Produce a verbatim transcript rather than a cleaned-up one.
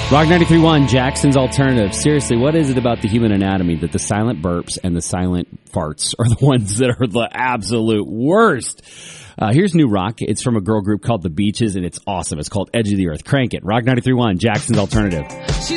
Rock ninety-three point one, Jackson's Alternative. Seriously, what is it about the human anatomy that the silent burps and the silent farts are the ones that are the absolute worst? Uh, here's new rock. It's from a girl group called The Beaches, and it's awesome. It's called Edge of the Earth. Crank it. Rock ninety-three point one, Jackson's Alternative. She's